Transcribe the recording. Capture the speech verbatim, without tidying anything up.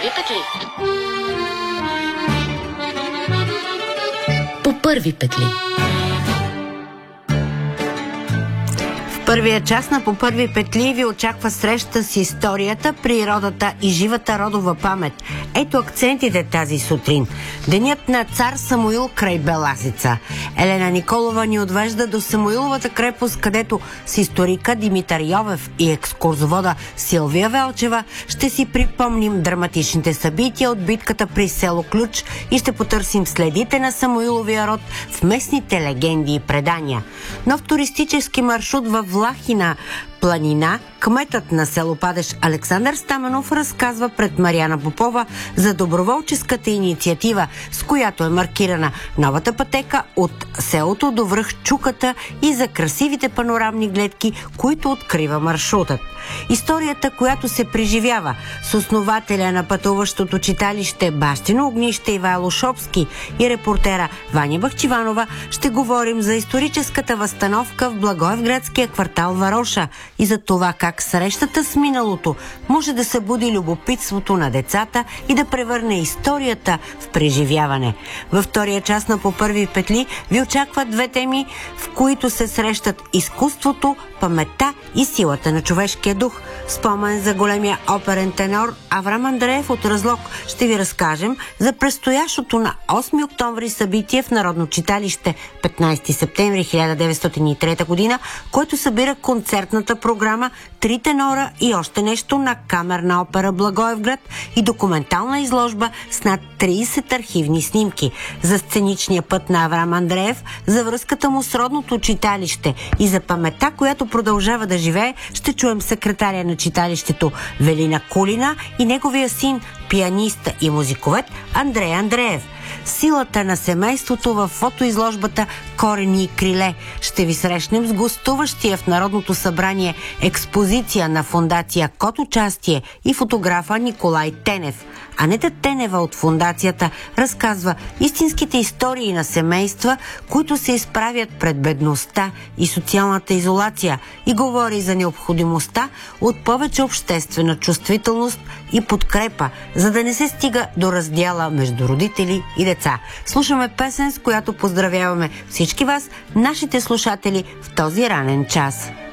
първи петли. По първи петли. В първия час на По първи петли ви очаква среща с историята, природата и живата родова памет. Ето акцентите тази сутрин. Денят на цар Самуил край Белазица. Елена Николова ни отвежда до Самуиловата крепост, където с историка Димитър Йовев и екскурзовода Силвия Велчева ще си припомним драматичните събития от битката при село Ключ и ще потърсим следите на Самуиловия род в местните легенди и предания. Нов туристически маршрут във Влахина планина, кметът на село Падеж Александър Стаменов разказва пред Мариана Попова за доброволческата инициатива, с която е маркирана новата пътека от селото до връх Чуката и за красивите панорамни гледки, които открива маршрутът. Историята, която се преживява с основателя на пътуващото читалище Бащино огнище Ивайло Шопски и репортера Ваня Бахчиванова, ще говорим за историческата възстановка в Благоевградския квартал Вароша и за това как срещата с миналото може да събуди любопитството на децата и да превърне историята в преживяване. Във втория час на По първи петли ви очакват две теми, в които се срещат изкуството, паметта и силата на човешкия дух. Спомен за големия оперен тенор Аврам Андреев от Разлог ще ви разкажем за предстоящото на осми октомври събитие в Народно читалище петнайсети септември хиляда деветстотин и трета година, който събира концертната програма Три тенора и още нещо на Камерна опера Благоевград и документална изложба с над трийсет архивни снимки. За сценичния път на Аврам Андреев, за връзката му с родното читалище и за паметта, която продължава да живее, ще чуем секретаря на читалището Велина Кулина и неговия син, пианист и музиковед Андрей Андреев. Силата на семейството в фотоизложбата Корени и криле. Ще ви срещнем с гостуващия в Народното събрание експозиция на фондация Код участие и фотографа Николай Тенев. Анета Тенева от фондацията разказва истинските истории на семейства, които се изправят пред бедността и социалната изолация и говори за необходимостта от повече обществена чувствителност и подкрепа, за да не се стига до раздяла между родители и деца. Слушаме песен, с която поздравяваме всички вас, нашите слушатели, в този ранен час.